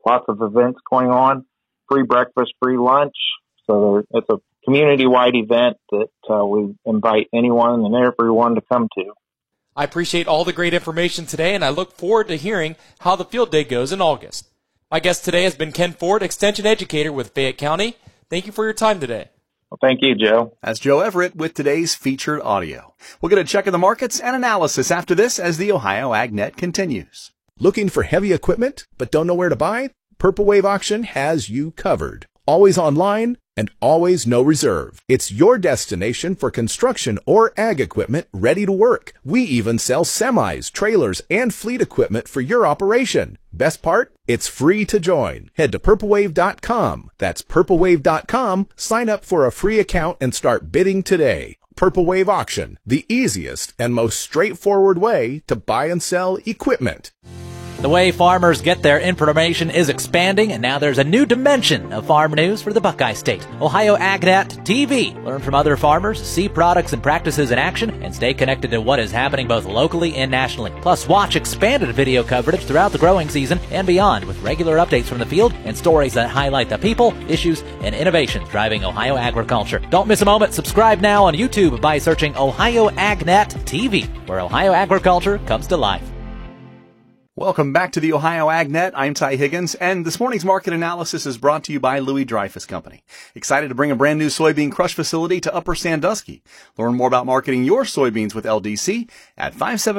lots of events going on, free breakfast, free lunch. So it's a community-wide event that we invite anyone and everyone to come to. I appreciate all the great information today, and I look forward to hearing how the field day goes in August. My guest today has been Ken Ford, Extension Educator with Fayette County. Thank you for your time today. Well, thank you, Joe. That's Joe Everett with today's featured audio. We'll get a check of the markets and analysis after this as the Ohio AgNet continues. Looking for heavy equipment but don't know where to buy? Purple Wave Auction has you covered. Always online and always no reserve. It's your destination for construction or ag equipment ready to work. We even sell semis, trailers, and fleet equipment for your operation. Best part? It's free to join. Head to purplewave.com. That's purplewave.com. Sign up for a free account and start bidding today. Purple Wave Auction, the easiest and most straightforward way to buy and sell equipment. The way farmers get their information is expanding, and now there's a new dimension of farm news for the Buckeye State. Ohio AgNet TV. Learn from other farmers, see products and practices in action, and stay connected to what is happening both locally and nationally. Plus, watch expanded video coverage throughout the growing season and beyond with regular updates from the field and stories that highlight the people, issues, and innovations driving Ohio agriculture. Don't miss a moment. Subscribe now on YouTube by searching Ohio AgNet TV, where Ohio agriculture comes to life. Welcome back to the Ohio AgNet. I'm Ty Higgins, and this morning's market analysis is brought to you by Louis Dreyfus Company. Excited to bring a brand new soybean crush facility to Upper Sandusky. Learn more about marketing your soybeans with LDC at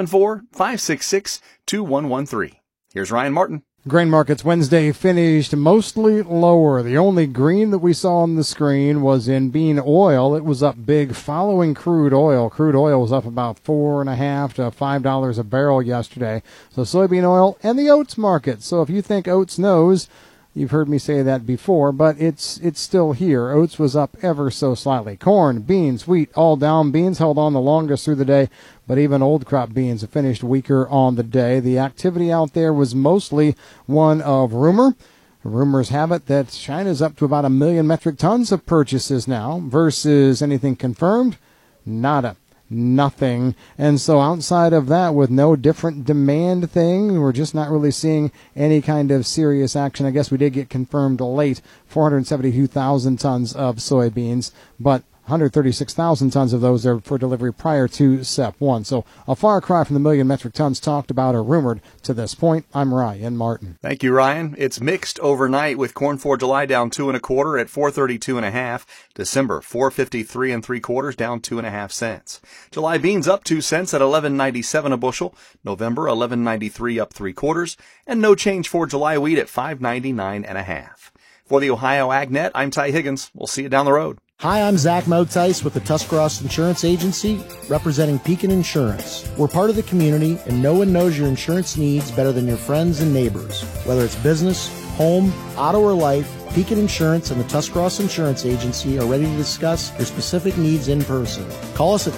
574-566-2113. Here's Ryan Martin. Grain markets Wednesday finished mostly lower. The only green that we saw on the screen was in bean oil. It was up big following crude oil. Crude oil was up about $4.50 to $5 a barrel yesterday. So soybean oil and the oats market. So if you think oats knows, you've heard me say that before, but it's still here. Oats was up ever so slightly. Corn, beans, wheat, all down. Beans held on the longest through the day, but even old crop beans have finished weaker on the day. The activity out there was mostly one of rumor. Rumors have it that China's up to about 1 million metric tons of purchases now versus anything confirmed. Nada. Nothing. And so outside of that, with no different demand thing, we're just not really seeing any kind of serious action. I guess we did get confirmed late 472,000 tons of soybeans, but 136,000 tons of those are for delivery prior to SEP 1. So a far cry from the 1 million metric tons talked about or rumored to this point. I'm Ryan Martin. Thank you, Ryan. It's mixed overnight with corn for July down 2 1/4 at 432 1/2. December 453 3/4 down 2.5 cents. July beans up 2 cents at 11.97 a bushel. November 11.93 up 3/4, and no change for July wheat at 5.99 1/2. For the Ohio AgNet, I'm Ty Higgins. We'll see you down the road. Hi, I'm Zach Motice with the Tuscarawas Insurance Agency, representing Pekin Insurance. We're part of the community, and no one knows your insurance needs better than your friends and neighbors. Whether it's business, home, auto, or life, Pekin Insurance and the Tuscarawas Insurance Agency are ready to discuss your specific needs in person. Call us at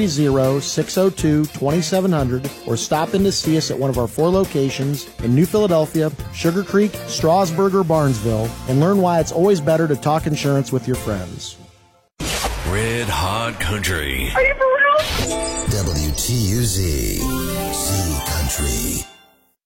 330-602-2700 or stop in to see us at one of our 4 locations in New Philadelphia, Sugar Creek, Strasburg, or Barnesville, and learn why it's always better to talk insurance with your friends. Red Hot Country. Are you for real? WTUZ. C Country.